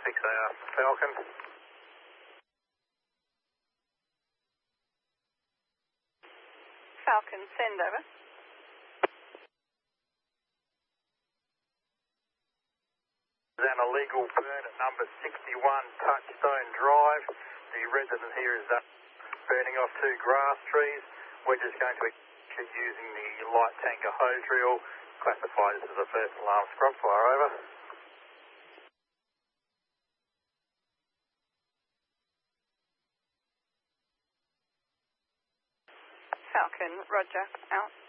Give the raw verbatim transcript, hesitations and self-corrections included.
six they are. Falcon. Falcon, send over. There's an illegal burn at number sixty-one Touchstone Drive. The resident here is uh, burning off two grass trees. We're just going to be using the light tanker hose reel. Classified this as a first alarm scrub fire, over. Falcon, roger, out.